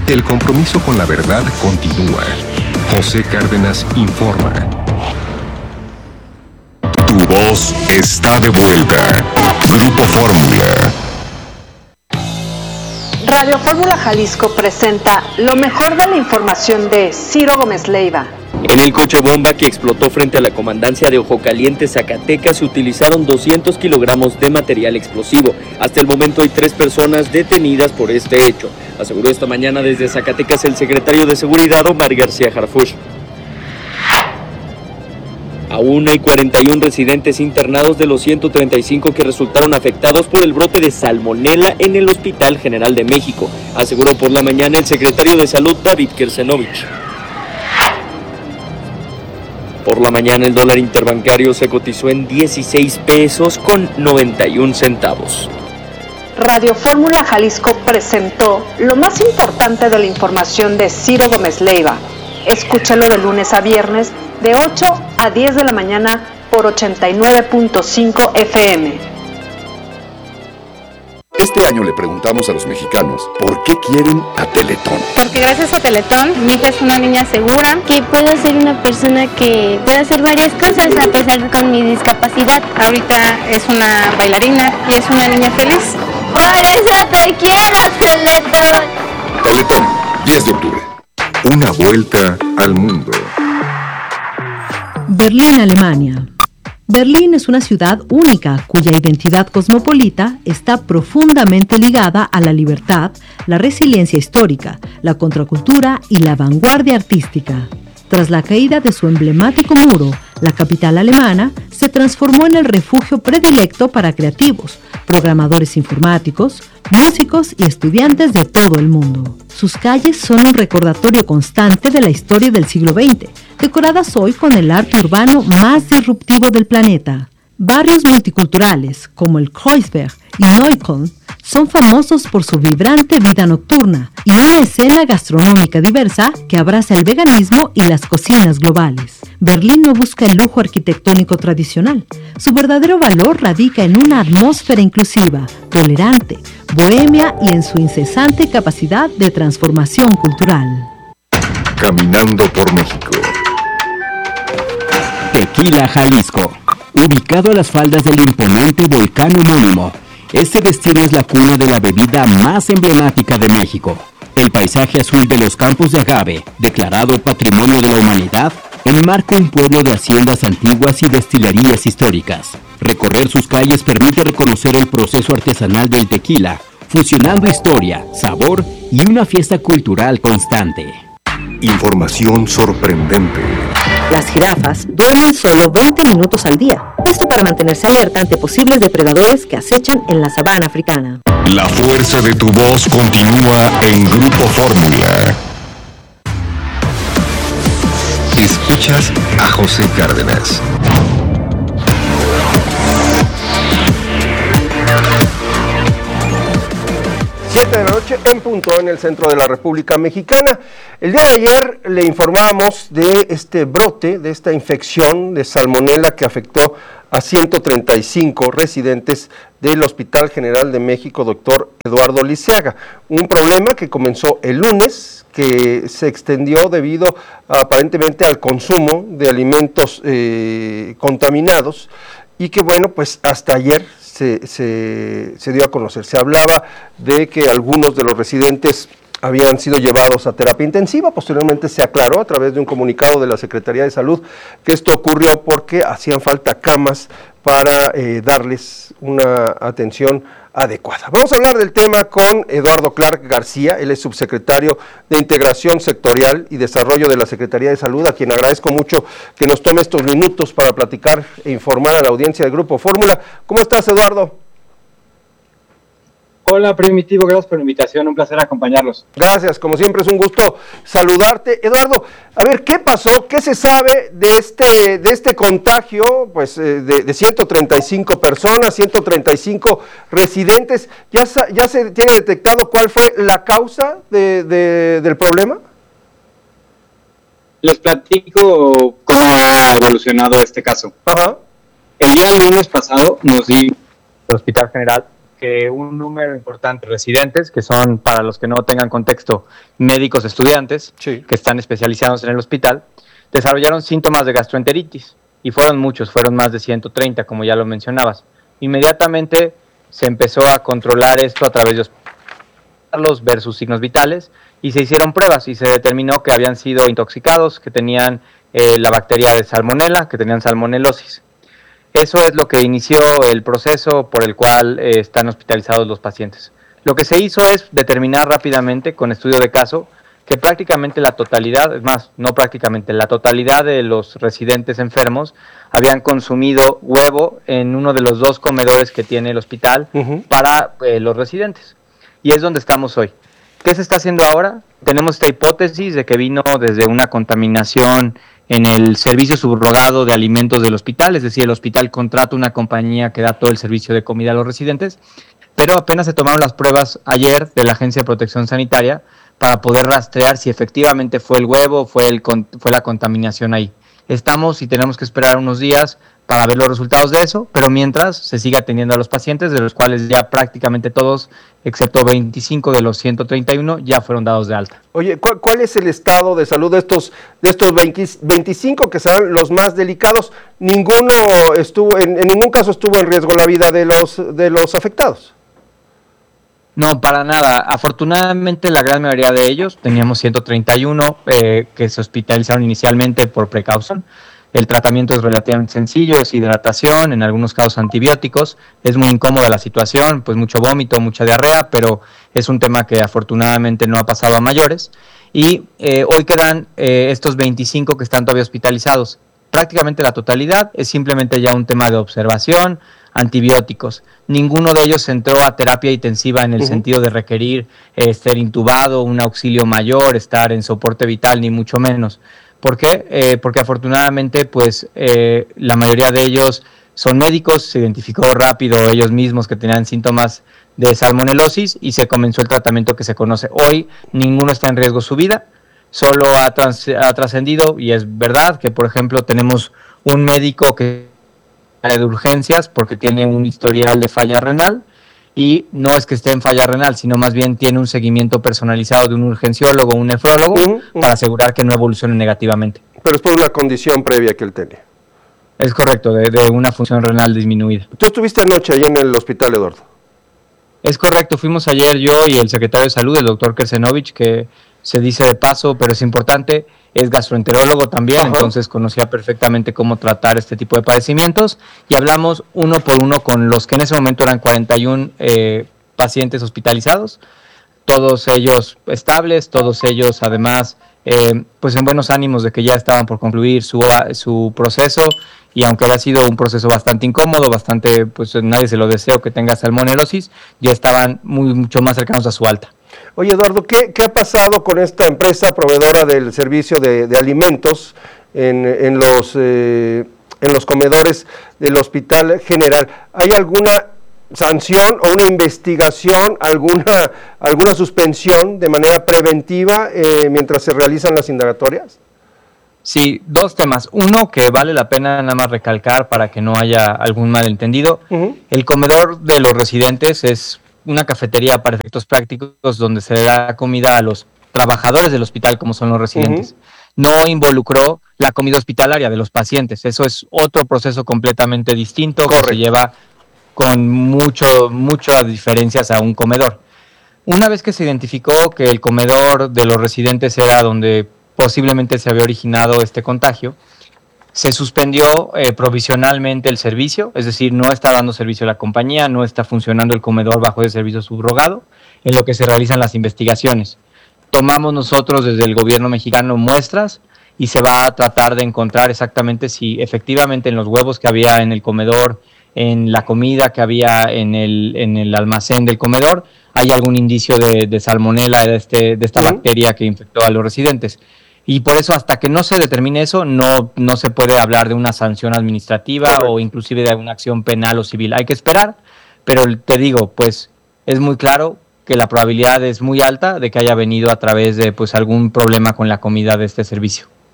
El compromiso con la verdad continúa. José Cárdenas informa. Tu voz está de vuelta. Grupo Fórmula. Radio Fórmula Jalisco presenta lo mejor de la información de Ciro Gómez Leiva. En el coche bomba que explotó frente a la comandancia de Ojo Caliente, Zacatecas, se utilizaron 200 kilogramos de material explosivo. Hasta el momento hay 3 personas detenidas por este hecho, aseguró esta mañana desde Zacatecas el secretario de Seguridad, Omar García Harfuch. Aún hay 41 residentes internados de los 135 que resultaron afectados por el brote de salmonela en el Hospital General de México, aseguró por la mañana el secretario de Salud, David Kersenovich. Por la mañana el dólar interbancario se cotizó en 16 pesos con 91 centavos. Radio Fórmula Jalisco presentó lo más importante de la información de Ciro Gómez Leiva. Escúchalo de lunes a viernes de 8 a 10 de la mañana por 89.5 FM. Este año le preguntamos a los mexicanos por qué quieren a Teletón. Porque gracias a Teletón, mi hija es una niña segura. Que puedo ser una persona que puede hacer varias cosas a pesar con mi discapacidad. Ahorita es una bailarina y es una niña feliz. Por eso te quiero, Teletón. Teletón, 10 de octubre. Una vuelta al mundo. Berlín, Alemania. Berlín es una ciudad única cuya identidad cosmopolita está profundamente ligada a la libertad, la resiliencia histórica, la contracultura y la vanguardia artística. Tras la caída de su emblemático muro, la capital alemana se transformó en el refugio predilecto para creativos, programadores informáticos, músicos y estudiantes de todo el mundo. Sus calles son un recordatorio constante de la historia del siglo XX, decoradas hoy con el arte urbano más disruptivo del planeta. Barrios multiculturales como el Kreuzberg y Neukölln son famosos por su vibrante vida nocturna y una escena gastronómica diversa que abraza el veganismo y las cocinas globales. Berlín no busca el lujo arquitectónico tradicional. Su verdadero valor radica en una atmósfera inclusiva, tolerante, bohemia y en su incesante capacidad de transformación cultural. Caminando por México. Tequila, Jalisco. Ubicado a las faldas del imponente volcán homónimo, este destino es la cuna de la bebida más emblemática de México. El paisaje azul de los campos de agave, declarado Patrimonio de la Humanidad, enmarca un pueblo de haciendas antiguas y destilerías históricas. Recorrer sus calles permite reconocer el proceso artesanal del tequila, fusionando historia, sabor y una fiesta cultural constante. Información sorprendente. Las jirafas duermen solo 20 minutos al día. Esto para mantenerse alerta ante posibles depredadores que acechan en la sabana africana. La fuerza de tu voz continúa en Grupo Fórmula. Escuchas a José Cárdenas. 7 de la noche en punto en el centro de la República Mexicana. El día de ayer le informábamos de este brote, de esta infección de salmonela que afectó a 135 residentes del Hospital General de México, doctor Eduardo Liceaga. Un problema que comenzó el lunes, que se extendió debido aparentemente al consumo de alimentos contaminados y que bueno, pues hasta ayer se dio a conocer. Se hablaba de que algunos de los residentes habían sido llevados a terapia intensiva. Posteriormente se aclaró a través de un comunicado de la Secretaría de Salud que esto ocurrió porque hacían falta camas para darles una atención adecuada. Vamos a hablar del tema con Eduardo Clark García. Él es subsecretario de Integración Sectorial y Desarrollo de la Secretaría de Salud, a quien agradezco mucho que nos tome estos minutos para platicar e informar a la audiencia del Grupo Fórmula. ¿Cómo estás, Eduardo? Hola, Primitivo, gracias por la invitación, un placer acompañarlos. Gracias, como siempre es un gusto saludarte. Eduardo, a ver, ¿qué pasó? ¿Qué se sabe de este contagio? Pues de 135 personas, 135 residentes. ¿Ya se tiene detectado cuál fue la causa del problema? Les platico cómo ha evolucionado este caso. Ajá. El día lunes pasado nos dimos al Hospital General que un número importante de residentes, que son, para los que no tengan contexto, médicos estudiantes, que están especializados en el hospital, desarrollaron síntomas de gastroenteritis. Y fueron muchos, fueron más de 130, como ya lo mencionabas. Inmediatamente se empezó a controlar esto a través de hospitales, ver sus signos vitales, y se hicieron pruebas y se determinó que habían sido intoxicados, que tenían la bacteria de salmonela, que tenían salmonelosis. Eso es lo que inició el proceso por el cual están hospitalizados los pacientes. Lo que se hizo es determinar rápidamente, con estudio de caso, que prácticamente la totalidad, es más, no prácticamente, la totalidad de los residentes enfermos habían consumido huevo en uno de los 2 comedores que tiene el hospital para los residentes. Y es donde estamos hoy. ¿Qué se está haciendo ahora? Tenemos esta hipótesis de que vino desde una contaminación en el servicio subrogado de alimentos del hospital, es decir, el hospital contrata una compañía que da todo el servicio de comida a los residentes, pero apenas se tomaron las pruebas ayer de la Agencia de Protección Sanitaria para poder rastrear si efectivamente fue el huevo o fue la contaminación ahí. Estamos y tenemos que esperar unos días para ver los resultados de eso, pero mientras se sigue atendiendo a los pacientes, de los cuales ya prácticamente todos, excepto 25 de los 131, ya fueron dados de alta. Oye, ¿cuál es el estado de salud de estos 25 que serán los más delicados? Ninguno estuvo, en ningún caso estuvo en riesgo la vida de los afectados. No, para nada. Afortunadamente la gran mayoría de ellos, teníamos 131 que se hospitalizaron inicialmente por precaución. El tratamiento es relativamente sencillo, es hidratación, en algunos casos antibióticos. Es muy incómoda la situación, pues mucho vómito, mucha diarrea, pero es un tema que afortunadamente no ha pasado a mayores. Y hoy quedan estos 25 que están todavía hospitalizados. Prácticamente la totalidad es simplemente ya un tema de observación, antibióticos. Ninguno de ellos entró a terapia intensiva en el sentido de requerir ser intubado, un auxilio mayor, estar en soporte vital, ni mucho menos. ¿Por qué? Porque afortunadamente pues la mayoría de ellos son médicos, se identificó rápido ellos mismos que tenían síntomas de salmonelosis y se comenzó el tratamiento que se conoce. Hoy ninguno está en riesgo su vida, solo ha trascendido, y es verdad que por ejemplo tenemos un médico que de urgencias porque tiene un historial de falla renal, y no es que esté en falla renal, sino más bien tiene un seguimiento personalizado de un urgenciólogo, un nefrólogo, para asegurar que no evolucione negativamente. Pero es por una condición previa que él tenía. Es correcto, de una función renal disminuida. ¿Tú estuviste anoche ahí en el hospital, Eduardo? Es correcto, fuimos ayer yo y el secretario de Salud, el doctor Kersenovich, que se dice de paso, pero es importante, es gastroenterólogo también, entonces conocía perfectamente cómo tratar este tipo de padecimientos, y hablamos uno por uno con los que en ese momento eran 41 pacientes hospitalizados, todos ellos estables, todos ellos además pues en buenos ánimos de que ya estaban por concluir su proceso, y aunque había sido un proceso bastante incómodo, bastante, pues nadie se lo deseo que tenga salmonelosis, ya estaban mucho más cercanos a su alta. Oye, Eduardo, ¿qué ha pasado con esta empresa proveedora del servicio de alimentos en los comedores del Hospital General? ¿Hay alguna sanción o una investigación, alguna suspensión de manera preventiva mientras se realizan las indagatorias? Sí, 2 temas. Uno que vale la pena nada más recalcar para que no haya algún malentendido. El comedor de los residentes es una cafetería para efectos prácticos donde se le da comida a los trabajadores del hospital, como son los residentes. No involucró la comida hospitalaria de los pacientes. Eso es otro proceso completamente distinto que se lleva con muchas diferencias a un comedor. Una vez que se identificó que el comedor de los residentes era donde posiblemente se había originado este contagio, se suspendió provisionalmente el servicio, es decir, no está dando servicio a la compañía, no está funcionando el comedor bajo el servicio subrogado, en lo que se realizan las investigaciones. Tomamos nosotros desde el gobierno mexicano muestras y se va a tratar de encontrar exactamente si efectivamente en los huevos que había en el comedor, en la comida que había en el almacén del comedor, hay algún indicio de salmonela, de esta bacteria que infectó a los residentes. Y por eso, hasta que no se determine eso, no se puede hablar de una sanción administrativa o inclusive de una acción penal o civil. Hay que esperar, pero te digo, pues es muy claro que la probabilidad es muy alta de que haya venido a través de pues algún problema con la comida de este servicio.